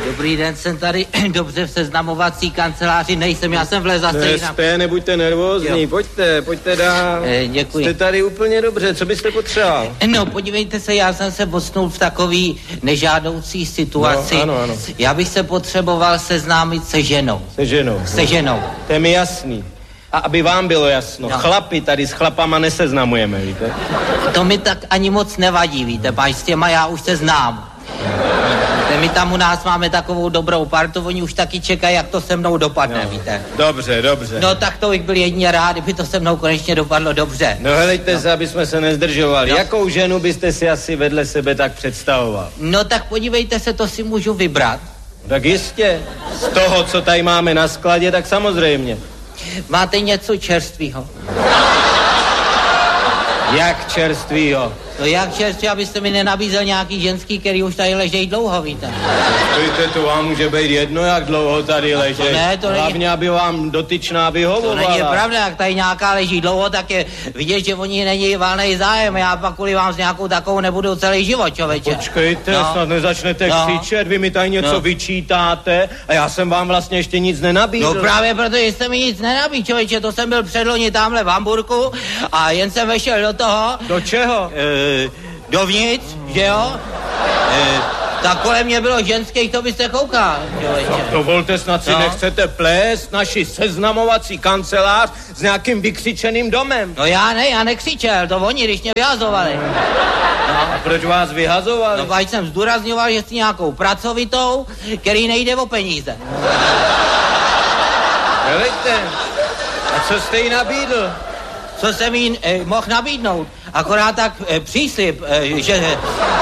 Dobrý den, jsem tady dobře v seznamovací kanceláři, nejsem, já jsem vlez zase jinam. Nebuďte nervózní, jo. Pojďte dál. Děkuji. Jste tady úplně dobře, co byste potřeboval? No, podívejte se, já jsem se odstnul v takový nežádoucí situaci. No, ano. Já bych se potřeboval seznámit se ženou. Se ženou. To je mi jasný. A aby vám bylo jasno, no. Chlapi tady s chlapama neseznamujeme, víte? To mi tak ani moc nevadí, víte, s těma já už se znám. My tam u nás máme takovou dobrou partu, oni už taky čekají, jak to se mnou dopadne, víte. Dobře. No tak to bych byl jedině rád, kdyby to se mnou konečně dopadlo dobře. No helejte se, aby jsme se nezdržovali. No. Jakou ženu byste si asi vedle sebe tak představoval? No tak podívejte se, to si můžu vybrat. Tak jistě. Z toho, co tady máme na skladě, tak samozřejmě. Máte něco čerstvýho? Jak čerstvýho? No jak čerstvý, abyste mi nenabízel nějaký ženský, který už tady ležejí dlouho, víte? Víte, to vám může být jedno, jak dlouho tady leží. To není... Hlavně, aby vám dotyčná vyhovovala. To není pravda, jak tady nějaká leží dlouho, tak je vidět, že oni není valnej zájem. Já pak kvůli vám s nějakou takovou nebudu celý život, člověče. Počkejte, snad nezačnete křičet, vy mi tady něco vyčítáte a já jsem vám vlastně ještě nic nenabídl. No právě protože jste mi nic nenabídl, člověče, to jsem byl předloni tamhle v Hamburku a jen jsem vešel do toho. Do čeho? Dovnitř, že jo? Tak kolem mě bylo ženských, to byste koukal. Dovolte, snad si nechcete plést naši seznamovací kancelář s nějakým vykřičeným domem. No já nekřičel, to oni, když mě vyhazovali. A proč vás vyhazovali? No ať jsem zdůrazňoval, že jsi nějakou pracovitou, který nejde o peníze. Helejte, a co jste jí nabídl? Co jsem jí mohl nabídnout? Akorát tak příslib, že...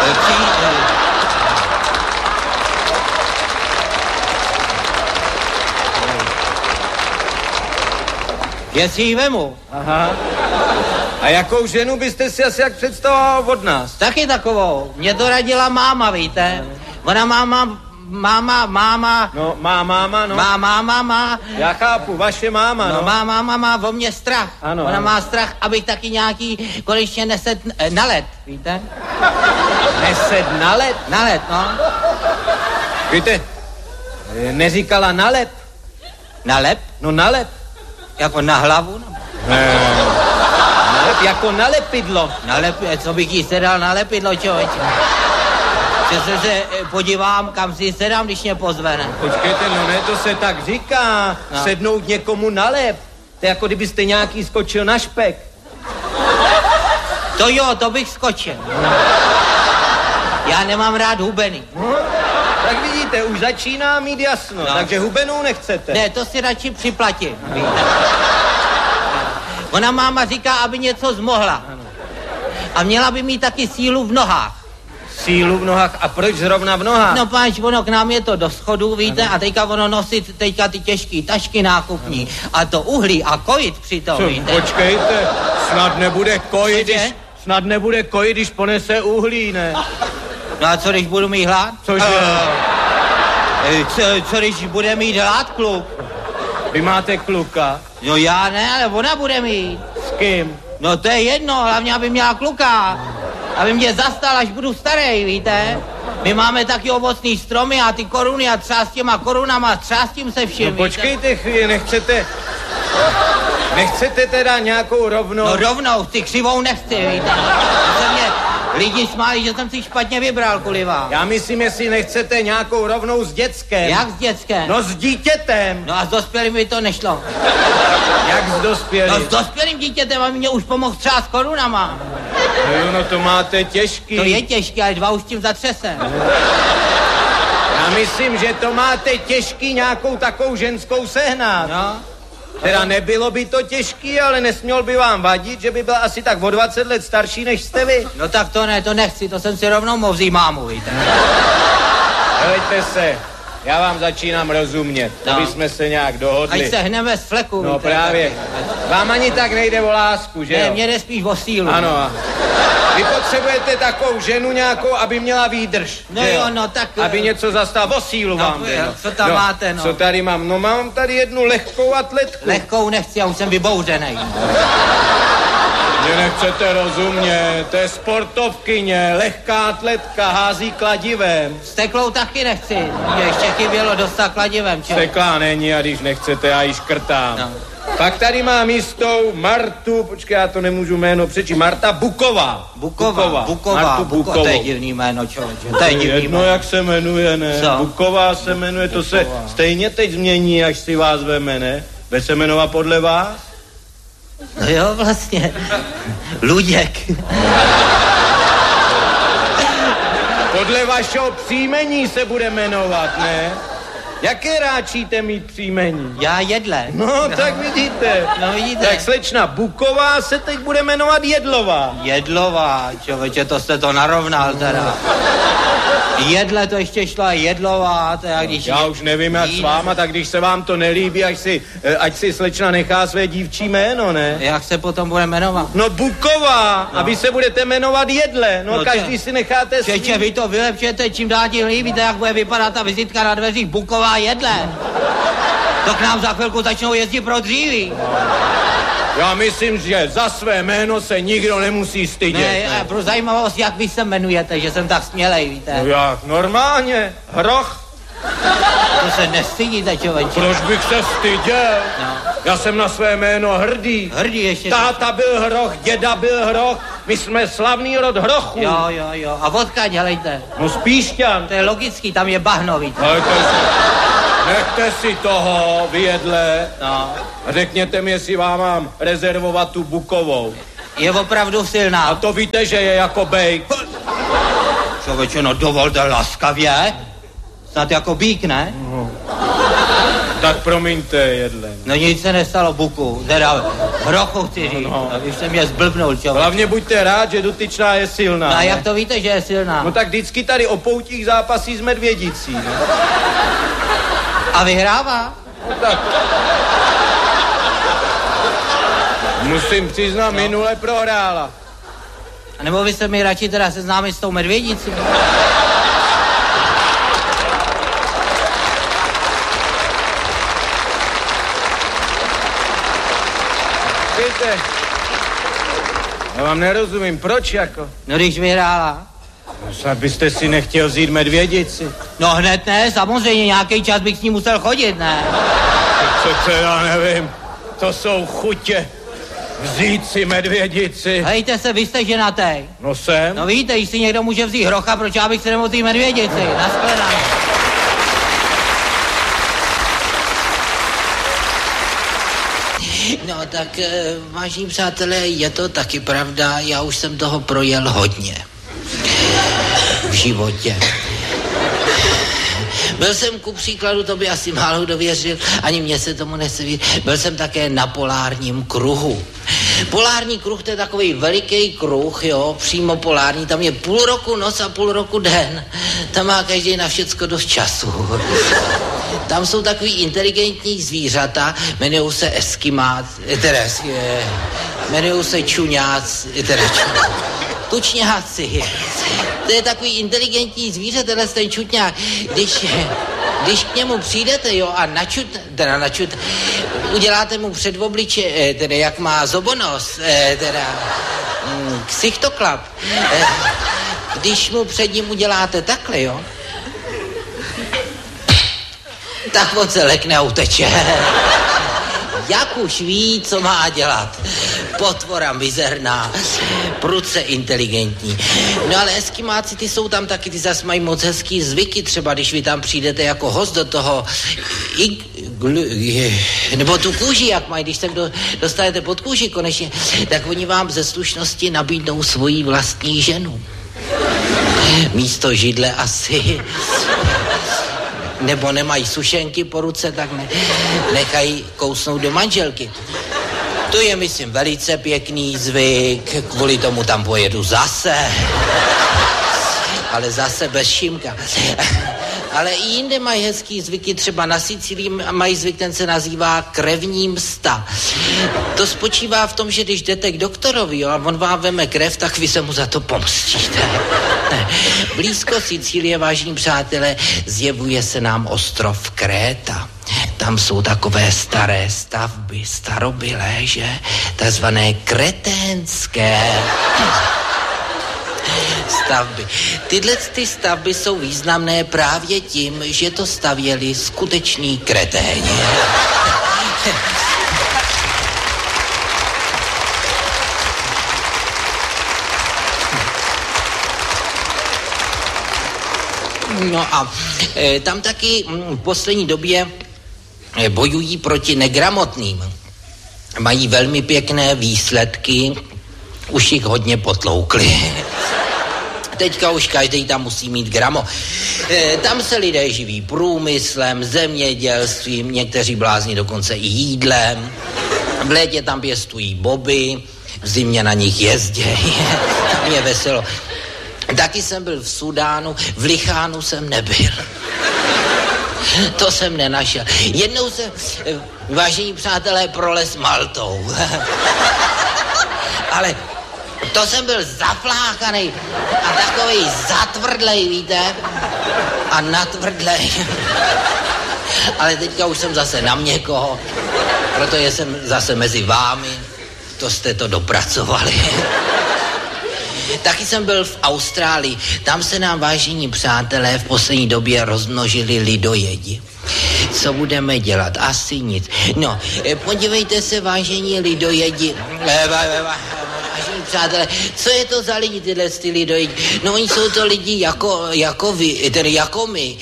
Jestli ji vemu. Aha. A jakou ženu byste si asi jak představoval od nás? Taky takovou. Mě to radila máma, víte? Ona máma. No, máma. Má. Já chápu, vaše máma, no. Má máma má o mě strach. Ano, Ona má strach, abych taky nějaký konečně nesed na led, víte? Nesed na led? Na led, no. Víte, neříkala na lep? Na lep? No na lep. Jako na hlavu? Ne. Na lep, jako na lepidlo. Na lep, co bych jí sedal na lepidlo, člověče? Přesně se podívám, kam si sedám, když mě pozvene. Počkejte, no ne, to se tak říká. No. Sednout někomu na lep. To je jako kdybyste nějaký skočil na špek. To jo, to bych skočil. Já nemám rád hubený. Tak vidíte, už začíná mít jasno, takže hubenou nechcete. Ne, to si radši připlatím. Ona máma říká, aby něco zmohla. A měla by mít taky sílu v nohách. Sílu v nohách? A proč zrovna v nohách? No páč, ono k nám je to do schodů, víte, a teďka ono nosit teďka ty těžký tašky nákupní. A to uhlí a kojit přitom, víte. Počkejte, snad nebude kojit, když ponese uhlí, ne? No a co, když budu mít hlad? Cože? Co když bude mít hlad kluk? Vy máte kluka? No já ne, ale ona bude mít. S kým? No to je jedno, hlavně aby měla kluka. Aby mě zastal, až budu starý, víte? My máme taky ovocný stromy a ty koruny a třeba s těma korunama, třeba s tím se vším, no počkejte chvíli, nechcete teda nějakou rovnou? No rovnou, ty křivou nechci, víte? Lidi smáli, že jsem si špatně vybral kvůli vám. Já myslím, jestli nechcete nějakou rovnou s dětskem. Jak s dětskem? No s dítětem. No a s dospělým by to nešlo. Jak s dospělým? No s dospělým dítětem a mě už pomohl třeba s korunama. No to máte těžký. To je těžký, ale 2 už tím zatřesem. Já myslím, že to máte těžký nějakou takovou ženskou sehnat. No. Teda nebylo by to těžký, ale nesměl by vám vadit, že by byl asi tak o 20 let starší, než jste vy. No tak to ne, to nechci, to jsem si rovnou mohl vzít mámu, víte. Helejte se, já vám začínám rozumět, aby jsme se nějak dohodli. Ať se hneme z fleku, no víte. Právě, vám ani tak nejde o lásku, že jo? Ne, mě jde spíš o sílu. Ano, vy potřebujete takovou ženu nějakou, aby měla výdrž. No jo, no tak... Aby něco zastala, o sílu vám jde. No, co tam máte, no? Co tady mám? No mám tady jednu lehkou atletku. Lehkou nechci, já už jsem vybouřenej. Mě nechcete rozumět, to je sportovkyně, lehká atletka, hází kladivem. Steklou taky nechci, mě ještě chybělo dostat kladivem, čo? Steklá není a když nechcete, já ji škrtám. No. Pak tady mám jistou Martu, počkej, já to nemůžu jméno přečíst, Marta Buková. Buková, to je divný jméno, člověče, to je divný jméno. Jak se jmenuje, ne? Co? Buková se jmenuje, to se stejně teď změní, až si vás veme, ne? Bude se jmenovat podle vás? No jo, vlastně. Luděk. Podle vašeho příjmení se bude jmenovat, ne? Jaké ráčíte mít příjmení? Já Jedle. No, tak vidíte. No vidíte. Tak slečna Buková se teď bude jmenovat Jedlová. Jedlová, člověče, to jste to narovnal teda. Jedle to ještě šlo, Jedlová, to je když... Já už nevím, jak s váma, tak když se vám to nelíbí, ať si slečna nechá své dívčí jméno, ne? Jak se potom bude jmenovat? No Buková, no. A vy se budete jmenovat Jedle, no každý si necháte svý... Čeče, vy to vylepšete, čím dál tím líbíte, jak bude vypadat ta vizitka na dveřích Buková Jedle. To k nám za chvilku začnou jezdit pro dříví. Já myslím, že za své jméno se nikdo nemusí stydět. Ne, pro zajímavost, jak vy se jmenujete, že jsem tak smělej, víte? No jak, normálně, Hroch. To se nestydíte, člověče. Proč bych se styděl? No. Já jsem na své jméno hrdý. Hrdý ještě. Táta byl Hroch, děda byl Hroch, my jsme slavný rod Hrochů. Jo. A odkud, helejte? No z Píšťan. To je logický, tam je bahno, víte? Nechte si toho, vy Jedle. No. A řekněte mi, jestli vám mám rezervovat tu Bukovou. Je opravdu silná. A to víte, že je jako bejk. Člověče, no dovolte laskavě. Snad jako bík, ne? No. Tak promiňte, Jedle. No nic se nestalo, Buku. Teda Hrochu chci říct. No. Když jsem mě zblbnul, člověk. Hlavně buďte rád, že dotyčná je silná. No a jak to víte, že je silná? No tak vždycky tady o poutích zápasí s medvědicí, ne? A vyhrává? No tak. Musím přiznat, minule prohrála. A nebo vy se mi radši teda seznámit s tou medvědicí? Víte, já vám nerozumím, proč jako? No když vyhrála. No snad byste si nechtěl vzít medvědici. No hned ne, samozřejmě nějaký čas bych s ní musel chodit, ne? Co já nevím, to jsou chutě. Vzít si medvědici. Hejte se, vy jste ženatej. No jsem. No víte, jestli někdo může vzít Hrocha, proč já bych se nemohl vzít medvědici? Naschledanou. No tak, vážení přátelé, je to taky pravda, já už jsem toho projel hodně. V životě. Byl jsem ku příkladu, to by asi málo kdo věřil, ani mně se tomu nechce věřit, byl jsem také na polárním kruhu. Polární kruh, to je takový veliký kruh, jo, přímo polární, tam je půl roku noc a půl roku den. Tam má každý na všecko dost času. Tam jsou takový inteligentní zvířata, jmenujou se jmenujou se tučňáci. To je takový inteligentní zvíře, tenhle ten čutňák. Když k němu přijdete, jo, a uděláte mu před obliče, teda jak má zobonos, ksichtoklap. Když mu před ním uděláte takhle, jo, tak on se lekne a uteče. Jak už ví, co má dělat. Potvora mizerná, prudce inteligentní. No ale eskimáci, ty jsou tam taky, ty zas mají moc hezký zvyky, třeba když vy tam přijdete jako host do toho nebo tu kůži, jak mají, když sem dostanete pod kůži konečně, tak oni vám ze slušnosti nabídnou svoji vlastní ženu. Místo židle asi. Nebo nemají sušenky po ruce, tak nechají kousnout do manželky. To je, myslím, velice pěkný zvyk, kvůli tomu tam pojedu zase. Ale zase bez Šimka. Ale i jinde mají hezký zvyky, třeba na Sicílii mají zvyk, ten se nazývá krevní msta. To spočívá v tom, že když jdete k doktorovi, jo, a on vám veme krev, tak vy se mu za to pomstíte. Blízko Sicílie, vážení přátelé, zjevuje se nám ostrov Kréta. tam jsou takové staré stavby, starobylé, že? Takzvané kreténské stavby. Tyhle ty stavby jsou významné právě tím, že to stavěli skuteční kreténi. No a tam taky v poslední době bojují proti negramotným. Mají velmi pěkné výsledky, už jich hodně potloukli. Teďka už každý tam musí mít gramo. Tam se lidé živí průmyslem, zemědělstvím, někteří blázni dokonce i jídlem. V létě tam pěstují boby, v zimě na nich jezdějí. Mě veselo. Taky jsem byl v Sudánu, v Lichánu jsem nebyl. To jsem nenašel. Jednou jsem, vážení přátelé, prolez Maltou. Ale to jsem byl zaflákaný a takovej zatvrdlej, víte? A natvrdlej. Ale teďka už jsem zase na měkkoho, protože jsem zase mezi vámi. To jste to dopracovali. Taky jsem byl v Austrálii. Tam se nám, vážení přátelé, v poslední době rozmnožili lidojedi. Co budeme dělat? Asi nic. No, podívejte se, vážení lidojedi. Vážení přátelé, co je to za lidi, tyhle lidojedi? No, oni jsou to lidi jako vy, tedy jako my.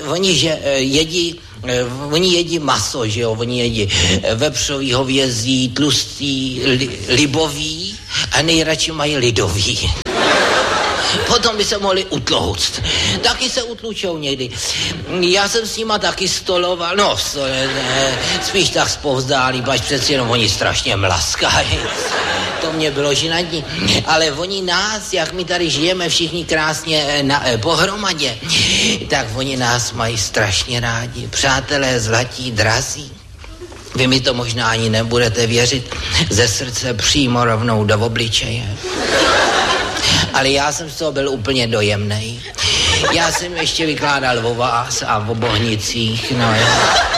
Oni jedí maso, že jo? Oni jedí vepřový, hovězí, tlustý, libový a nejradši mají lidový. Potom by se mohli utlouct. Taky se utlučou někdy. Já jsem s nima taky stoloval, spíš tak zpovzdálí, pač přeci jenom oni strašně mlaskají. To mě bylo žinantní. Ale oni nás, jak my tady žijeme všichni krásně pohromadě, tak oni nás mají strašně rádi. Přátelé zlatí, drazí. Vy mi to možná ani nebudete věřit, ze srdce přímo rovnou do obličeje. Ale já jsem z toho byl úplně dojemnej. Já jsem ještě vykládal o vás a o bohnicích, no jo.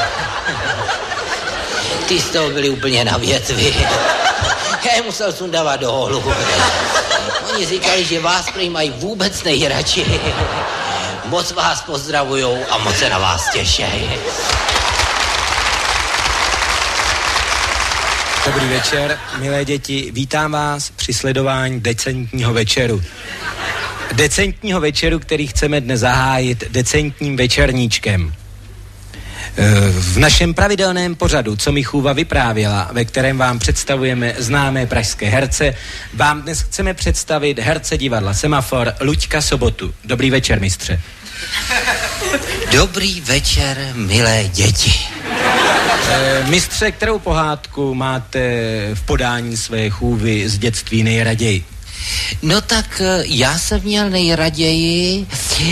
Ty z toho byli úplně na větvi. Já je musel sundávat do holu. Oni říkali, že vás prý mají vůbec nejradši. Moc vás pozdravujou a moc se na vás těšej. Dobrý večer, milé děti, vítám vás při sledování decentního večeru. Decentního večeru, který chceme dnes zahájit decentním večerníčkem. V našem pravidelném pořadu, co mi chůva vyprávěla, ve kterém vám představujeme známé pražské herce, vám dnes chceme představit herce divadla Semafor Luďka Sobotu. Dobrý večer, mistře. Dobrý večer, milé děti. Mistře, kterou pohádku máte v podání své chůvy z dětství nejraději? No tak já jsem měl nejraději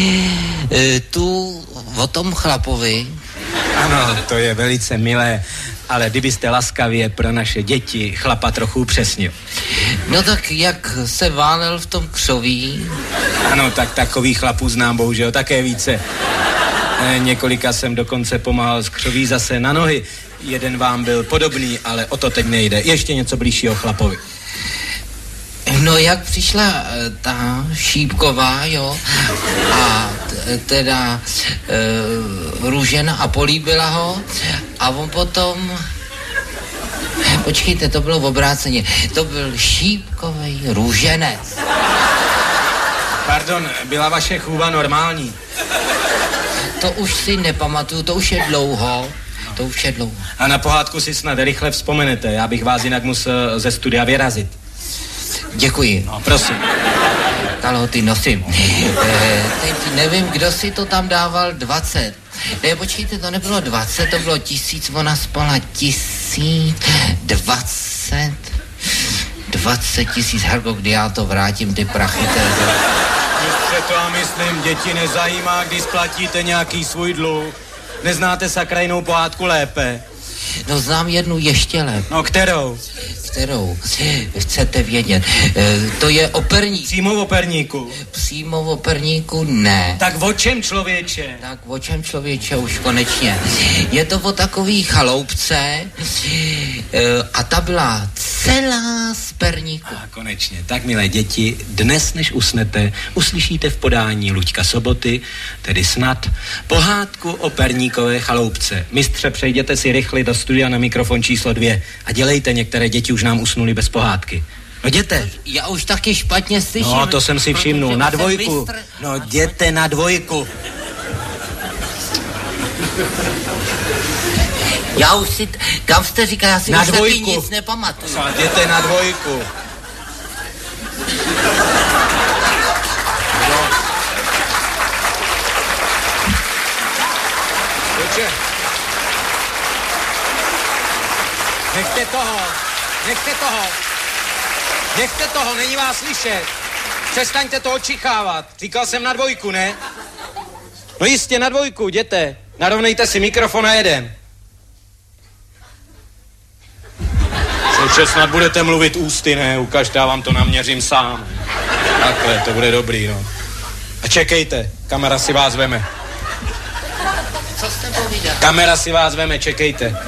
tu o tom chlapovi. Ano, to je velice milé, ale kdybyste laskavě pro naše děti chlapa trochu upřesnil. No tak jak se válel v tom křoví. Ano, tak takových chlapů znám bohužel také více. Několika jsem dokonce pomáhal z křoví zase na nohy. Jeden vám byl podobný, ale o to teď nejde. Ještě něco blížšího chlapovi. No jak přišla ta Šípková, jo, a teda Růžena a políbila ho a on potom... Počkejte, to bylo v obráceně. To byl Šípkovej růženec. Pardon, byla vaše chůva normální? To už si nepamatuju, to už je dlouho. To už je dlouho. A na pohádku si snad rychle vzpomenete, já bych vás jinak musel ze studia vyrazit. Děkuji. No, prosím. Kalhoty nosím. Teď nevím, kdo si to tam dával 20. Ne, počkejte, to nebylo 20, to bylo 1000, ona spala 1000, 20 000, Herko, kdy já to vrátím, ty prachy. Mistře, to já myslím, děti nezajímá, když splatíte nějaký svůj dluh. Neznáte sakra jinou pohádku lépe. No znám jednu ještě lépe. No kterou? Kterou? Chcete vědět. To je operník. Přímo v operníku. Přímo v operníku ne. Tak o čem, člověče? Tak o čem, člověče, už konečně. Je to o takový chaloupce a ta byla celá z perníku. A konečně. Tak, milé děti, dnes, než usnete, uslyšíte v podání Luďka Soboty, tedy snad, pohádku o perníkové chaloupce. Mistře, přejděte si rychle do studia na mikrofon číslo 2 a dělejte, některé děti už nám usnuli bez pohádky. No jděte. Já už taky špatně slyším. No, to jsem si všimnul. Na 2. No, jděte na 2. Já už si... Kam jste říkal? Já si na už 2. taky nic nepamatuju. Jděte na 2. Nechte toho, není vás slyšet. Přestaňte to očichávat. Říkal jsem na 2, ne? No jistě, na 2, jděte. Narovnejte si mikrofon a jedem. Souče, snad budete mluvit ústy, ne? Ukažte, já vám to naměřím sám. Takhle, to bude dobrý, no. A čekejte, kamera si vás veme. Co jste povídal? Kamera si vás veme, čekejte.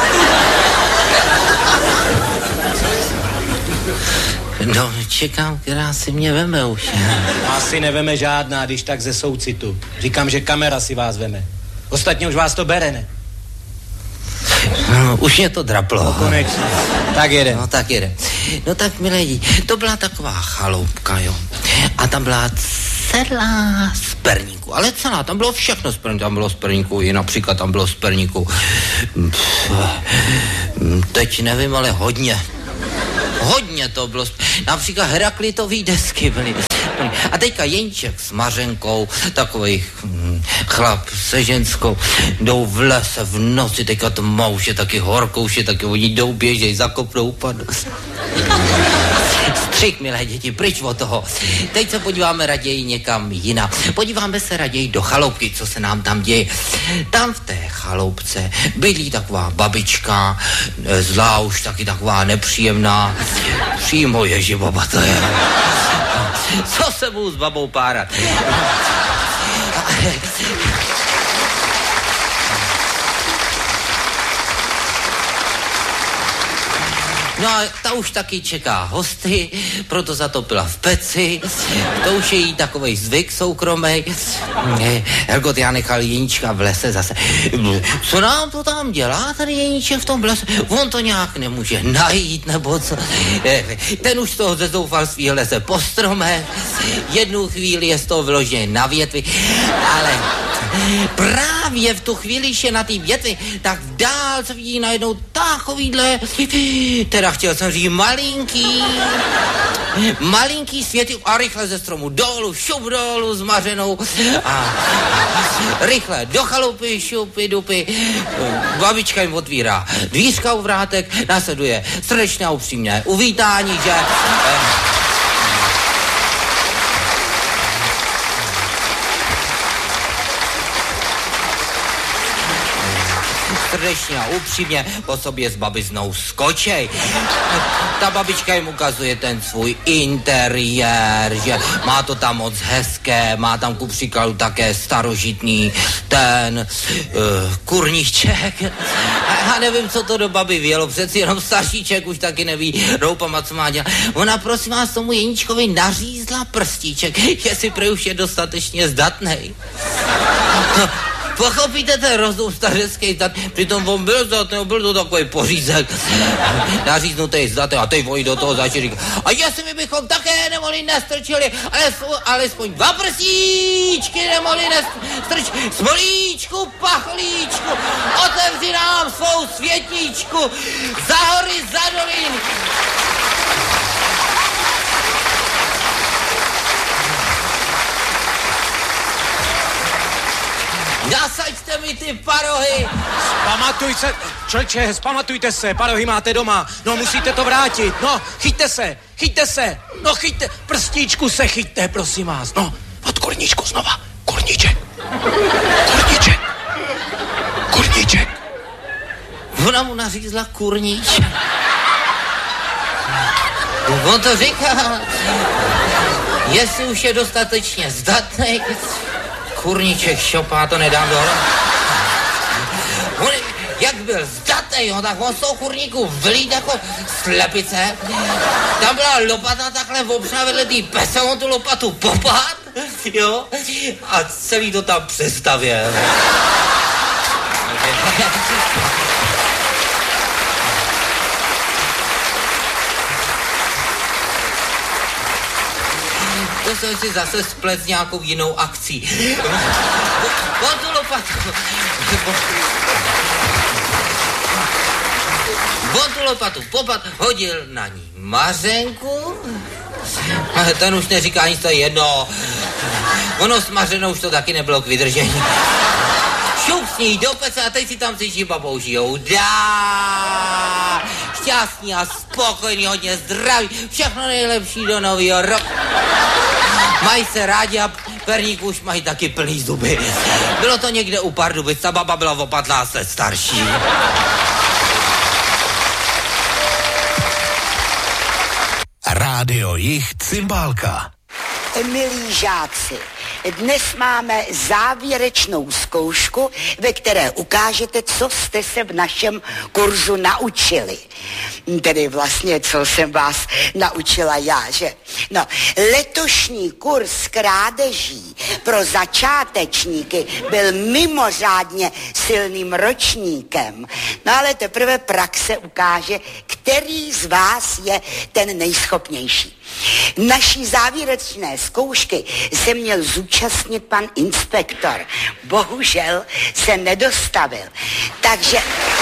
No, čekám, která si mě veme už. Asi neveme žádná, když tak ze soucitu. Říkám, že kamera si vás veme. Ostatně už vás to bere, ne? No, už mě to draplo. No, konečně. Tak jede. No, tak jede. No tak, milí, to byla taková chaloupka, jo. A tam byla celá z perníku. Ale celá, tam bylo všechno z perníku. Tam bylo z perníku, i například tam bylo z perníku. Teď nevím, ale hodně. Hodně to bylo. Například Heraklitový desky byly. A teďka Jeníček s Mařenkou, takový chlap se ženskou, jdou v lese v noci, teďka to už je taky horko, už je taky, oni jdou, běžej, zakopnou, padnou. Střih, milé děti, pryč od toho. Teď se podíváme raději někam jinam. Podíváme se raději do chaloupky, co se nám tam děje. Tam v té chaloupce bydlí taková babička, zlá už taky taková nepříjemná. Přímo Ježibaba to je. Co se budu s babou párat? No a ta už taky čeká hosty, proto zatopila v peci. To už je jí takovej zvyk soukromej. Hergot, já nechal Jeníčka v lese zase. Co nám to tam dělá tady Jeníček v tom lese? On to nějak nemůže najít, nebo co? Ten už z toho ze zoufalství leze po stromech. Jednu chvíli je z toho vyložený na větvi, ale právě v tu chvíli, když je na té větvi, tak v dálce vidí najednou takovýhle, teda chtěl jsem říct malinký světy a rychle ze stromu dolů, šup dolů s Mařenou a rychle do chalupy, šupy, dupy. Babička jim otvírá dvířka u vrátek, následuje srdečné a upřímné uvítání, že... Srdečně a upřímně po sobě s babiznou skočej. Ta babička jim ukazuje ten svůj interiér, že má to tam moc hezké, má tam ku příkladu také starožitný ten kurníček. Já nevím, co to do babi vělo, přeci jenom staršíček už taky neví roupama, co má dělat. Ona, prosím vás, tomu Jeníčkovi nařízla prstíček, jestli prej už je dostatečně zdatnej. No, pochopíte ten rozum stařecký zdat, přitom on byl zdatný, byl to takový pořízek. Naříznutý zdatný a teď oni do toho začali říkat, a jestli my bychom také nemohli nestrčili, alespoň 2 prstíčky nemohli nestrčit, smolíčku, pachlíčku, otevři nám svou světničku, za hory, za doliny. Nasaďte mi ty parohy! Spamatujte se, parohy máte doma, no musíte to vrátit, no, chyťte se, no chyťte, prstíčku se chyťte, prosím vás, no, od kurníčku znova, kurníček. Ona mu nařízla kurníč. On to říká, jestli už je dostatečně zdatný, kurníček šopá, to nedám dohromady. Jak byl zdatný, tak on z toho kurníku vylít jako slepice. Tam byla lopata takhle opřena vedle tý pese, on tu lopatu popad, jo, a celý to tam přestavěl. To jsem si zase splet s nějakou jinou akcí. On tu lopatu popad, hodil na ní Mařenku. Ten už neříká nic, to je jedno. Ono s Mařenou už to taky nebylo k vydržení. Šup s ní do pece a teď si tam cítí baboužijou. Dá! Šťastný a spokojný, hodně zdraví, všechno nejlepší do nového roku. Mají se rádi a perníku už mají taky plný zuby. Bylo to někde u Pardubic, ta baba byla o 15 let starší. Rádio Jich Cymbálka. Milí žáci, dnes máme závěrečnou zkoušku, ve které ukážete, co jste se v našem kurzu naučili. Tedy vlastně, co jsem vás naučila já, že? No, letošní kurz krádeží pro začátečníky byl mimořádně silným ročníkem. No ale teprve praxe ukáže, který z vás je ten nejschopnější. Naší závěrečné zkoušky se měl zúčastnit pan inspektor. Bohužel se nedostavil. Takže...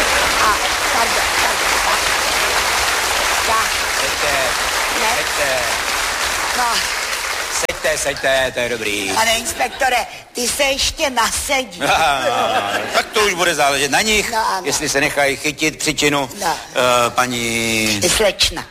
Seďte, to je dobrý. Pane inspektore, ty se ještě nasedí. Tak to už bude záležet na nich, no, jestli se nechají chytit příčinu. No. Paní... Slečna.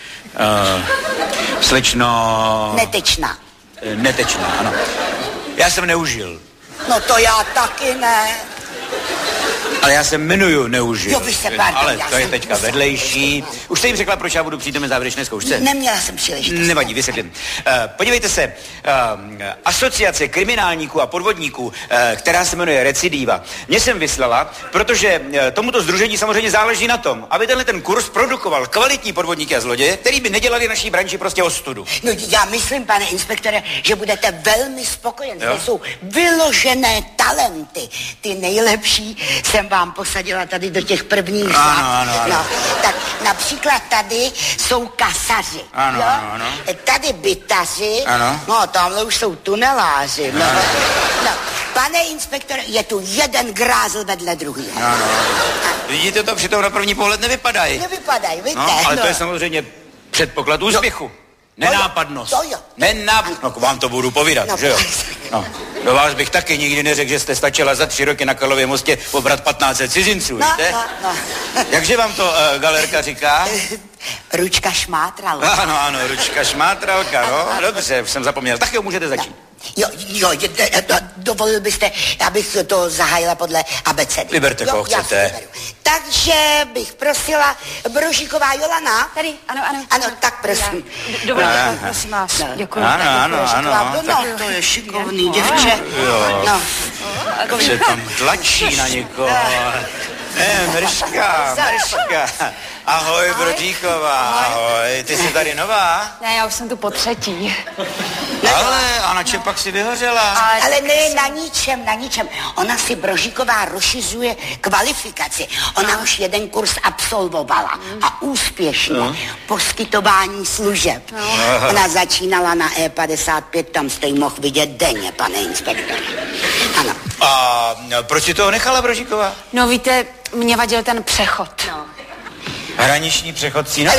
Slečno... Netečná, ano. Já jsem neužil. No to já taky ne. Ale já se jmenuju neužil. Jo, vy se pardon, ale to je teďka vedlejší. Už jste jim řekla, proč já budu přítomen závěrečné zkoušce? Neměla jsem příležitost. Nevadí, vysvětlím. Podívejte se, asociace kriminálníků a podvodníků, která se jmenuje Recidiva, mě jsem vyslala, protože tomuto sdružení samozřejmě záleží na tom, aby ten kurz produkoval kvalitní podvodníky a zloděje, který by nedělali naší branži prostě ostudu. No já myslím, pane inspektore, že budete velmi spokojen. To jsou vyložené talenty. Ty nejlepší jsem vám posadila tady do těch prvních řad. Ano. No, tak například tady jsou kasaři. Ano. Tady bytaři. Ano. No, tamhle už jsou tuneláři. No. Pane inspektore, je tu jeden grázl vedle druhého. Ano. Vidíte to, přitom na první pohled nevypadají. Nevypadají, víte. No, ale to je samozřejmě předpoklad úspěchu. Nenápadnost. No, vám to budu povídat, že jo? No. Do vás bych taky nikdy neřekl, že jste stačila za 3 roky na Karlově mostě pobrat 1500 cizinců, víte? No. Jakže vám to galerka říká? Ručka šmátralka. Ano, ručka šmátralka, no. Dobře, už jsem zapomněl. Tak jo, můžete začít. Jo, dovolil byste, abych to zahájila podle abecedy. Vyberte, koho chcete. Takže bych prosila Brožíková Jolana. Tady, ano. Ano, tak prosím. Dovolíte, prosím vás. Děkuji. Ano. No, to je šikovný děvče. Jo. No. Se tam tlačí na někoho. Mrška. Ahoj, Brodíková, ahoj. Ty jsi tady nová? Ne, já už jsem tu po 3. Ale, a na čem pak si vyhořela? Ale ne, na ničem. Ona si Brožíková rozšiřuje kvalifikaci. Ona už jeden kurz absolvovala a úspěšně poskytování služeb. Ona začínala na E55, tam jste ji mohl vidět denně, pane inspektor. Ano. A proč si toho nechala, Brožíková? No víte, mě vadil ten přechod. Hraniční přechodci, no? Ale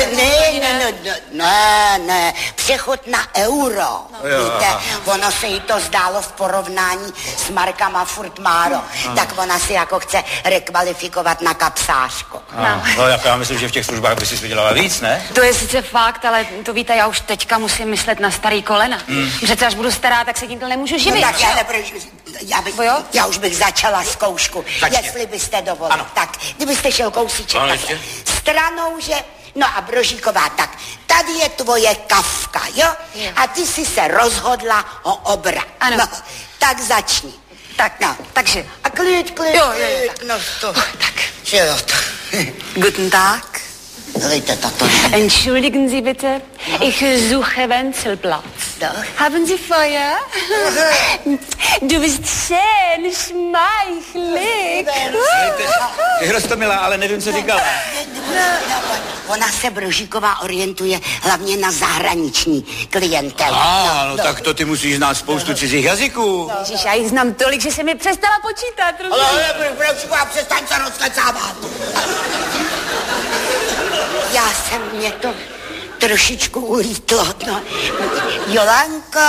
ne, přechod na euro. No. Víte, ono se jí to zdálo v porovnání s markama furt málo, tak ona si jako chce rekvalifikovat na kapsářku. No, jako já myslím, že v těch službách by si vydělala víc, ne? To je sice fakt, ale to víte, já už teďka musím myslet na starý kolena. Přece až budu stará, tak se tímto nemůžu živit. No, tak já už bych začala zkoušku, jestli byste dovolili. Ano. Tak, kdybyste šel kousíček stranou, že... No a Brožíková, tak tady je tvoje kafka, jo? A ty jsi se rozhodla o obrat. Ano. No, tak začni. Tak, no, takže. A klid. Jo. No to. Tak. Že jo, to. Guten Tag. Dejte tato. Entschuldigen Sie bitte, ich suche Wenzelplatz. Doch. Haben Sie Feuer? Du bist schön, schmeichelig. Ty Roztomilá, ale nevím, co říkala. Ona se Brožíková orientuje hlavně na zahraniční klientel. No tak to ty musíš znát spoustu cizích jazyků. Ježiš, já jich znám tolik, že se mi přestala počítat. Ale Brožíková, přestaň se rozkecávat. Mě to trošičku ulítlo, no. Jolanko,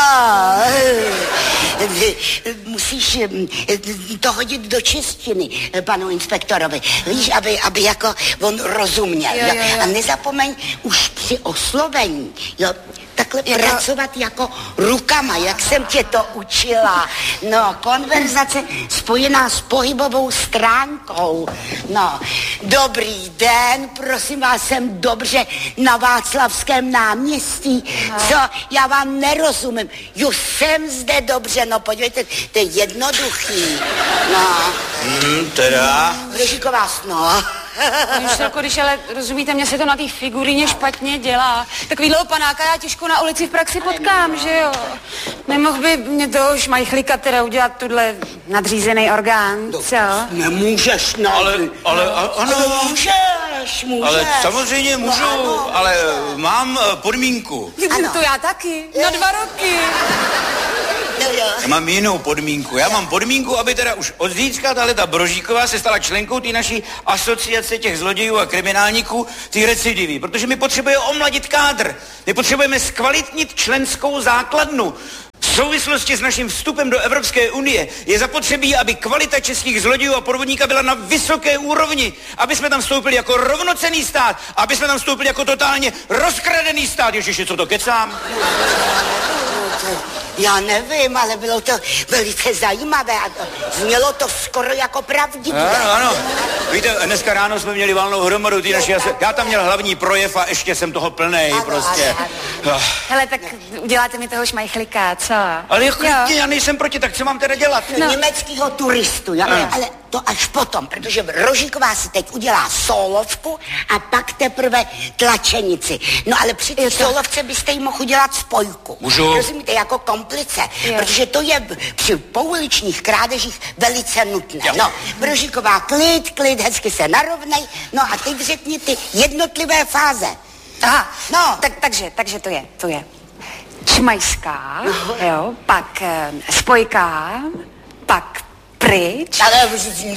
musíš to hodit do češtiny panu inspektorovi, víš, aby jako on rozuměl, jo. A nezapomeň už při oslovení, jo, takhle pracovat jako rukama, jak jsem tě to učila. No, konverzace spojená s pohybovou stránkou. No, dobrý den, prosím vás, jsem dobře na Václavském náměstí. Co? Já vám nerozumím. Už jsem zde dobře, no podívejte, to je jednoduchý. No. Teda? Brožíková, no. Myštelko, když ale rozumíte, mně se to na té figuríně špatně dělá. Takovýhleho panáka já těžko na ulici v praxi potkám, že jo? Nemohl by mě toho šmajchlíka teda udělat tuhle nadřízený orgán, co? Nemůžeš, no. Ale ano. Můžeš. Ale samozřejmě můžu, ano. Ale mám podmínku. Ano. To já taky, na 2 roky. Já mám jinou podmínku. Já mám podmínku, aby teda už od zítřka ta Brožíková se stala členkou té naší asociace těch zlodějů a kriminálníků, ty recidivy, protože my potřebujeme omladit kádr. My potřebujeme zkvalitnit členskou základnu. V souvislosti s naším vstupem do Evropské unie je zapotřebí, aby kvalita českých zlodějů a podvodníka byla na vysoké úrovni, aby jsme tam vstoupili jako rovnocenný stát, aby jsme tam vstoupili jako totálně rozkradený stát. Ježiši, co to kecám? Já nevím, ale bylo to velice zajímavé a znělo to skoro jako pravdivé. Ano. Víte, dneska ráno jsme měli valnou hromadu ty naši... Já tam měl hlavní projev a ještě jsem toho plnej, prostě. Hele, tak uděláte mi toho šmajchlika, co? Ale já nejsem proti, tak co mám teda dělat? Německýho turistu, jo? Ale to až potom, protože Brožíková si teď udělá solovku a pak teprve tlačenici. No ale při té solovce byste jí mohl udělat spojku. Můžu? Rozumíte, jako komplice, protože to je při pouličních krádežích velice nutné. Jo. No, Brožíková, klid, hezky se narovnej, no a teď řekni ty jednotlivé fáze. Aha, no. Takže to je čmajská, jo, pak spojka, pak pryč. Ale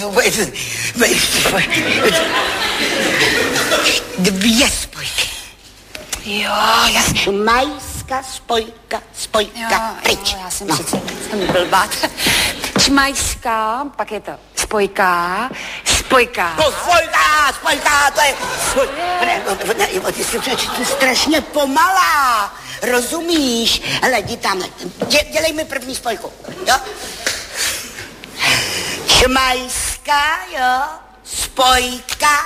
2 spojky. Jo, jasně. Majská, spojka, pryč. Jo, já jsem přece blbá. Čmajská, pak je to spojka, spojka. No spojka, to je... Ty jsi strašně pomalá, rozumíš? Hele, jdi tamhle, dělej mi první spojku, jo? Čmajská, jo, spojka,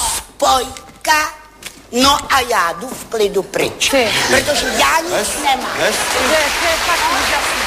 no a já jdu v klidu pryč, protože já nic nemám. To je fakt úžasný.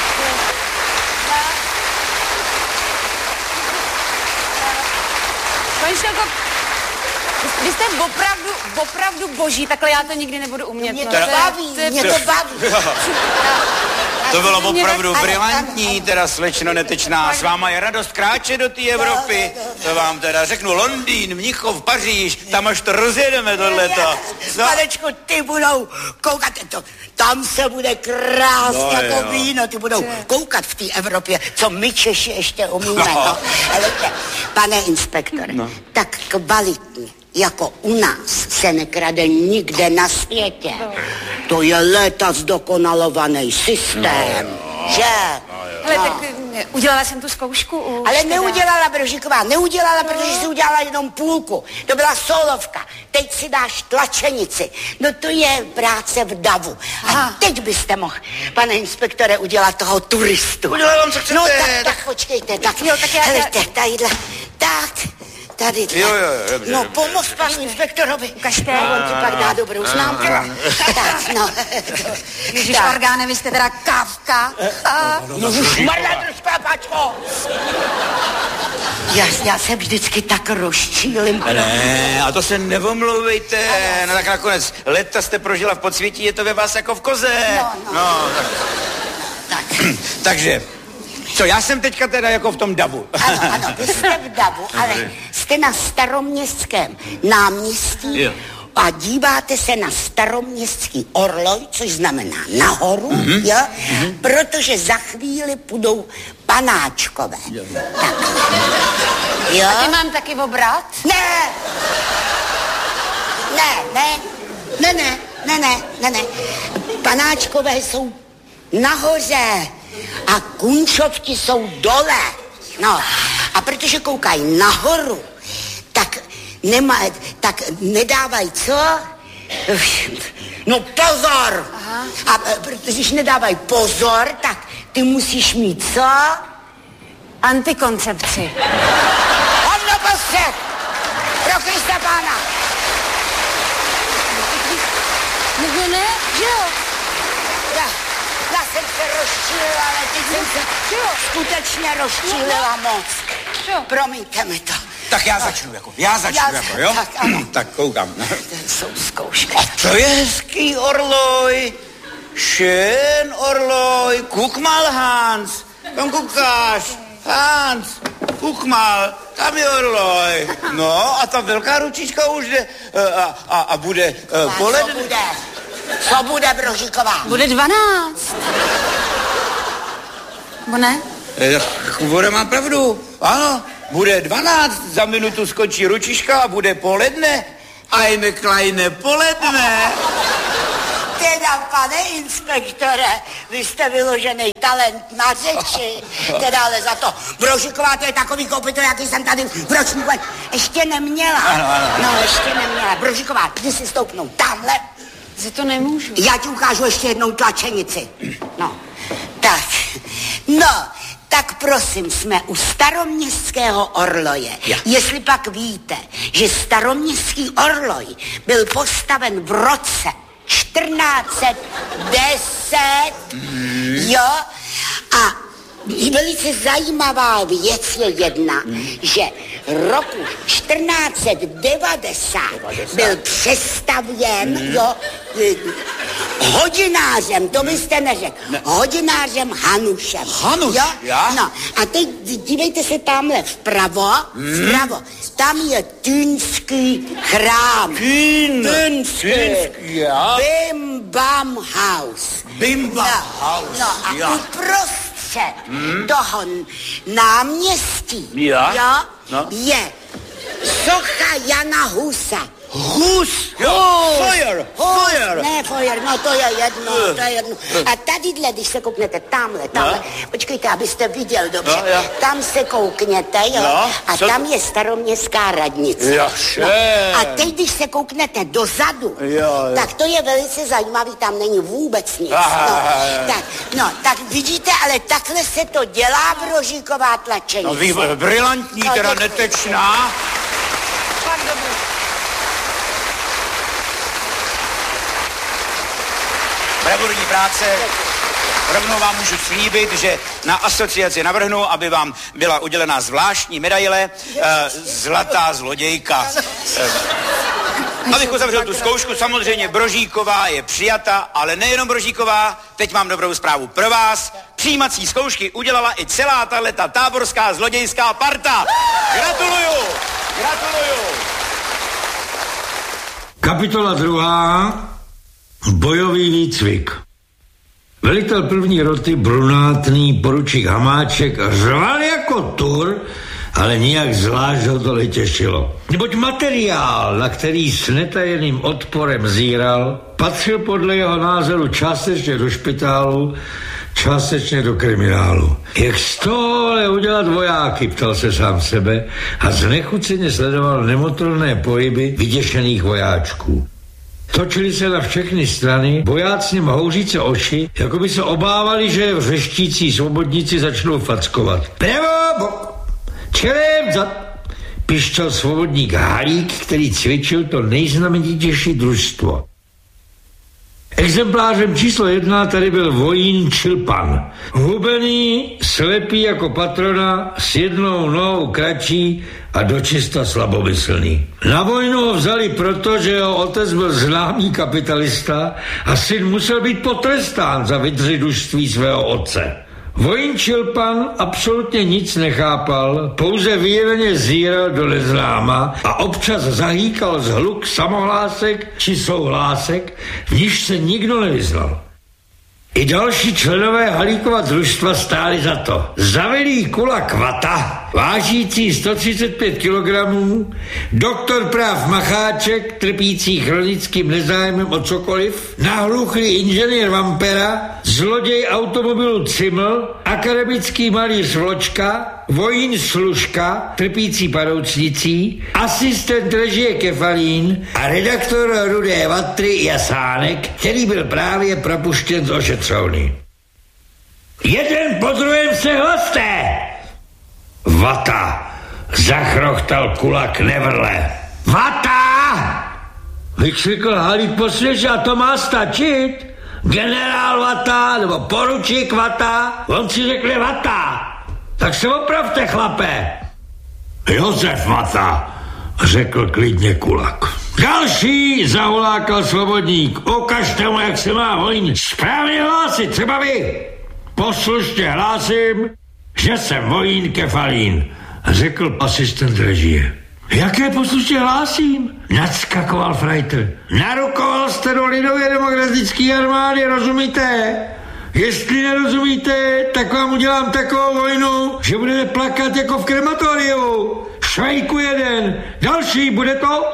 Paní Štelko, vy jste opravdu boží, takhle já to nikdy nebudu umět. Mě to baví. To bylo opravdu brilantní, teda slečno Netečná. S váma je radost kráčet do té Evropy. To vám teda řeknu, Londýn, Mnichov, Paříž, tam až to rozjedeme tohleto. Panečku, ty budou koukat, tam se bude krásně jako víno, ty budou koukat v té Evropě, co my Češi ještě umíme. No. Ale pane inspektore, tak kvalitní jako u nás se nekrade nikde na světě. To je léta zdokonalovaný systém, že? Ale tak udělala jsem tu zkoušku už. Ale neudělala, Brožíková, neudělala, protože si udělala jenom půlku. To byla solovka. Teď si dáš tlačenici. No to je práce v davu. A teď byste mohl, pane inspektore, udělat toho turistu. Udělám, co chcete. No tak počkejte, tak. Jo, tak já... Helejte, tadyhle, tak. Tady. Jo, dobře. No, pomoz panu inspektorovi. Ukažte. On ti pak dá dobrou známku. Tak, no. Ježiš, orgáne, vy jste teda kávka. Marla, trošku, pačko. Já se vždycky tak rozčílim. Ne, a to se nevomlouvejte. No tak nakonec leta jste prožila v podsvětí, je to ve vás jako v koze. No, tak. Takže, co, já jsem teďka teda jako v tom davu. Ano, vy jste v davu, ale jste na Staroměstském náměstí a díváte se na Staroměstský orloj, což znamená nahoru, jo? Protože za chvíli půjdou panáčkové. Tak. Jo? A ty mám taky obrat? Ne. Panáčkové jsou nahoře a kunčovky jsou dole. No, a protože koukají nahoru, tak nedávají co? No pozor! Aha. A protože když nedávají pozor, tak ty musíš mít co? Antikoncepci. Hovno postřed! Pro Krista Pána! No ne, že jo? Já jsem se rozčílila, ale teď jsem se skutečně rozčílila moc. Promiňte mi to. Tak já začnu, jo? Tak, ano. Tak koukám. To jsou zkoušky. To je hezký orloj. Schön orloj. Guck mal, Hans. Tam koukáš. Hans, guck mal. Tam je orloj. No a ta velká ručička už jde a bude poledne. Co bude, Brožíková? Bude 12. Bo ne? Voda má pravdu. Ano, bude 12, za minutu skočí ručička a bude poledne. Eine kleine poledne. Teda, pane inspektore, vy jste vyložený talent na řeči. Teda, ale za to Brožíková, to je takový kopyto, jaký jsem tady v ročníku ještě neměla. Ano. No, ještě neměla. Brožíková, jdi si stoupnout tamhle. Že to nemůžu. Já ti ukážu ještě jednou tlačenici. No, tak prosím, jsme u Staroměstského orloje. Ja. Jestli pak víte, že Staroměstský orloj byl postaven v roce 1410, jo, a velice zajímavá věc je jedna, že roku 1490 byl přestavěn, jo, hodinářem, to byste neřekl, hodinářem Hanušem. Hanuš, jo? já? No, a teď dívejte se tamhle vpravo, tam je Týnský chrám. Týnský, já? Bim Bam House. Bim Bam House, no, a já. uprostřed toho náměstí je socha Jana Husa. Hus! Feuer! Ne, Feuer, no to je jedno. A tadyhle, když se kouknete tamhle, počkejte, abyste viděl dobře, tam se koukněte, jo, a tam je Staroměstská radnice. A teď, když se kouknete dozadu, tak to je velice zajímavý, tam není vůbec nic. Tak vidíte, ale takhle se to dělá, Brožíková tlačenice. No, brilantní, teda netečná. Fakt dobrý. Bravurní práce. Rovnou vám můžu slíbit, že na asociaci navrhnu, aby vám byla udělena zvláštní medaile Zlatá zlodějka. Abych uzavřel tu zkoušku, samozřejmě Brožíková je přijata, ale nejenom Brožíková, teď mám dobrou zprávu pro vás. Přijímací zkoušky udělala i celá tahleta táborská zlodějská parta. Gratuluju! Kapitola 2. Bojový výcvik. Velitel první roty brunátný poručík Hamáček řval jako tur, ale nijak zvlášť ho to netěšilo. Neboť materiál, na který s netajeným odporem zíral, patřil podle jeho názoru částečně do špitálu, částečně do kriminálu. Jak z tohohle udělat vojáky, ptal se sám sebe a znechuceně sledoval nemotorné pohyby vyděšených vojáčků. Točili se na všechny strany, vojáci houříce oči, jako by se obávali, že vřeštící svobodníci začnou fackovat. Pravo, čelem, zad, pišťal svobodník Halík, který cvičil to nejznamenitější družstvo. Exemplářem číslo 1 tady byl vojín Čilpan. Hubený, slepý jako patrona, s jednou nohou kratší a dočista slabomyslný. Na vojnu ho vzali proto, že jeho otec byl známý kapitalista a syn musel být potrestán za vydřidužství svého otce. Vojín Čilpan absolutně nic nechápal, pouze vyjeveně zíral do neznáma a občas zahýkal zhluk samohlásek či souhlásek, v níž se nikdo nevyznal. I další členové Halíkova družstva stáli za to. Zavelý Kulak Vata, vážící 135 kg, doktor práv Macháček, trpící chronickým nezájmem o cokoliv, nahluchlý inženýr Vampera, zloděj automobilu Ciml, akademický malíř Vločka, vojín Služka, trpící padoucnicí, asistent režie Kefalín a redaktor Rudé Vatry Jasánek, který byl právě propuštěn z ošetřovny. Jeden po druhém se hlaste! Vata! Zachrochtal Kulak nevrle. Vata! Vykřikl Halík posměšně, a to má stačit? Generál Vata nebo poručík Vata? On si řekne Vata. Tak se opravte, chlape. Josef Vata, řekl klidně Kulak. Další, zahulákal svobodník. Ukažte mu, jak se má vojín správně hlásit, třeba vy. Poslušně hlásím, že jsem vojín Kefalín, řekl asistent režie. Jaké poslušně hlásím? Nadskakoval Freiter. Narukoval jste do lidově demokratické armády, rozumíte? Jestli nerozumíte, tak vám udělám takovou vojnu, že budete plakat jako v krematoriu. Švejku jeden. Další, bude to?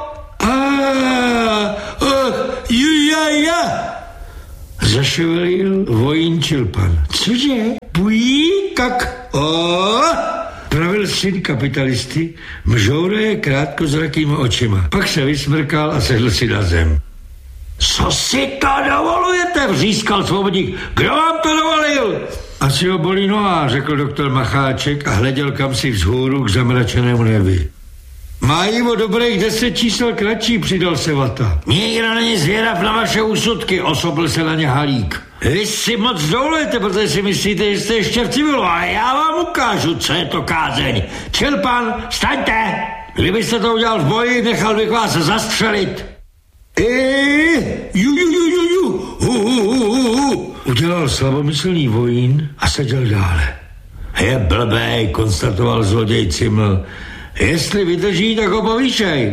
Zaševelil vojín Čilpan. Cože? Bují? Kak? Pravil syn kapitalisty, mžouraje krátkozrakýma očima. Pak se vysmrkal a sedl si na zem. Co si to dovolujete? Vřískal svobodník. Kdo vám to dovolil? Asi ho bolí noha, řekl doktor Macháček a hleděl kam si vzhůru k zamračenému nebi. Mají o dobrých 10 čísel kratší, přidal se Vata. Nikdo není zvědav na vaše úsudky, osobl se na ně Halík. Vy si moc dovolujete, protože si myslíte, že jste ještě v civilu, ale já vám ukážu, co je to kázeň. Čilpan, staňte! Kdybyste to udělal v boji, nechal bych vás zastřelit. Udělal slabomyslný vojín a seděl dále. Je blbej, konstatoval zloděj Ciml. Jestli vydrží, tak ho povýšej.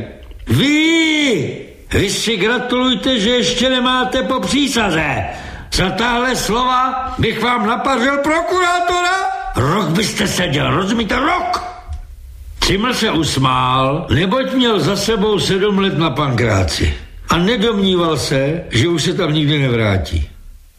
Vy si gratulujte, že ještě nemáte po přísaze. Za tahle slova bych vám napařil prokurátora. Rok byste seděl, rozumíte, rok? Ciml se usmál, neboť měl za sebou 7 let na pankráci. A nedomníval se, že už se tam nikdy nevrátí.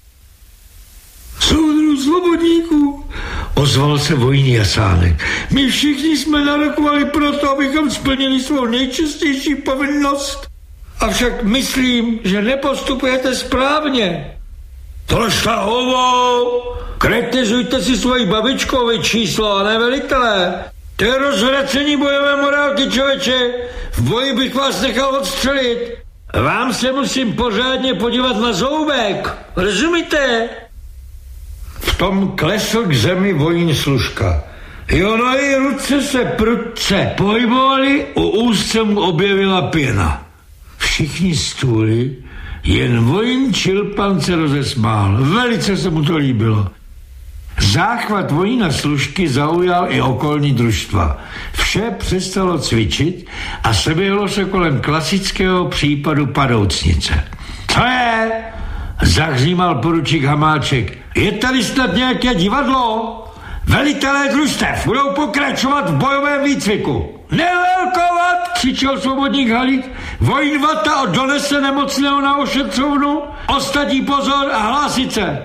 Soudruh svobodníků, ozval se vojín Jasánek. My všichni jsme narokovali proto, abychom splnili svou nejčastější povinnost. Avšak myslím, že nepostupujete správně. Trošta hovou, kritizujte si svoji babičkovi číslo a ne velitele. To je rozvracení bojové morálky, člověče. V boji bych vás nechal odstřelit. Vám se musím pořádně podívat na zoubek. Rozumíte? V tom klesl k zemi vojín Služka. Jo, no i ruce se prudce pohybovaly, u úzce mu objevila pěna. Všichni stůli, jen vojín Čilpan se rozesmál. Velice se mu to líbilo. Záchvat vojína Služky zaujal i okolní družstva. Vše přestalo cvičit a seběhlo se kolem klasického případu padoucnice. Co je? Zahřímal poručík Hamáček. Je tady snad nějaké divadlo? Velitelé družstev budou pokračovat v bojovém výcviku. Nelelkovat, křičel svobodník Halík. Vojín Vata donese nemocného na ošetřovnu. Ostatní pozor a hlásit se.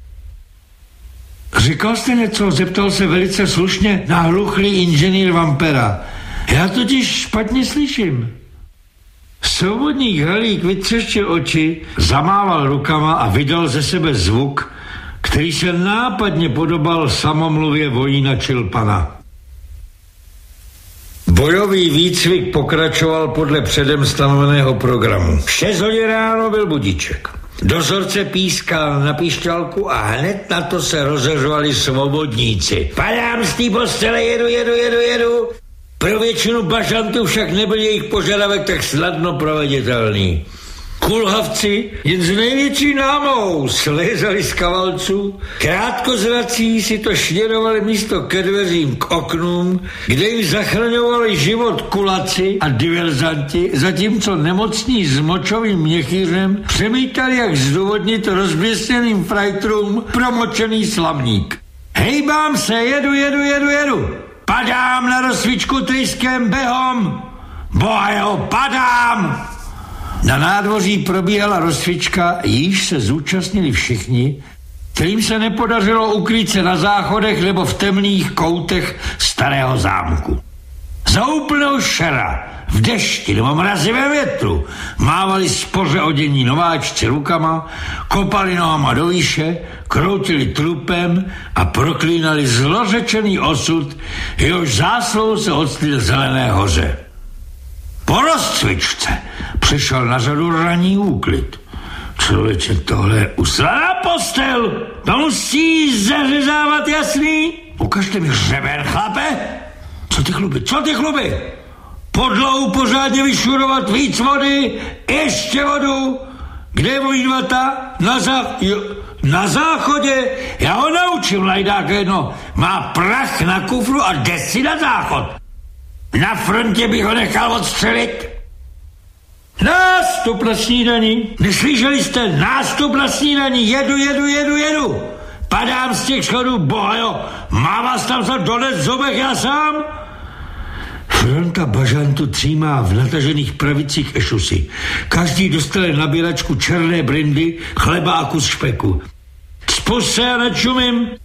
Říkal jste něco? Zeptal se velice slušně nahluchlý inženýr Vampera. Já totiž špatně slyším. Svobodník Halík vytřeštil oči, zamával rukama a vydal ze sebe zvuk, který se nápadně podobal samomluvě vojína Čilpana. Bojový výcvik pokračoval podle předem stanoveného programu. 6 hodin ráno byl budíček. Dozorce pískal na píšťalku a hned na to se rozeřovali svobodníci. Padám z té postele, jedu. Pro většinu bažantů však nebyl jejich požadavek tak snadno proveditelný. Kulhavci jen s největší námou slézali z kavalců, krátkozrací si to šněrovali místo ke dveřím k oknům, kde jim zachraňovali život kulaci a diverzanti, zatímco nemocní s močovým měchýřem přemítali, jak zdůvodnit rozběsněným frajtrům promočený slamník. Hejbám se, jedu. Padám na rozsvičku tryskem behom. Bojo, padám! Na nádvoří probíhala rozcvička, jíž se zúčastnili všichni, kterým se nepodařilo ukrýt se na záchodech nebo v temných koutech starého zámku. Za úplného šera, v dešti nebo mrazivém větru, mávali spoře odění nováčci rukama, kopali nohama do výše, kroutili trupem a proklínali zlořečený osud, jehož zásluhou se odstli v Zelené hoře. Po rozcvičce přišel na řadu ranní úklid. Člověče, tohle je usraná postel. To musí zařezávat, jasný? Ukažte mi hřeben, chlape. Co ty chluby? Podlahu pořádně vyšurovat, víc vody, ještě vodu. Kde je můj Vata? Na záchodě. Já ho naučím, lajdák jedno. Má prach na kufru a jde si na záchod. Na frontě bych ho nechal odstřelit. Nástup na snídaní. Neslyšeli jste? Nástup na snídaní. Jedu. Padám z těch schodů, bohajo. Má vás tam za dones zubech, já sám? Fronta bažantů třímá v natažených pravicích ešusy. Každý dostane nabíračku černé brindy, chleba a kus špeku. Spust se a nečumím.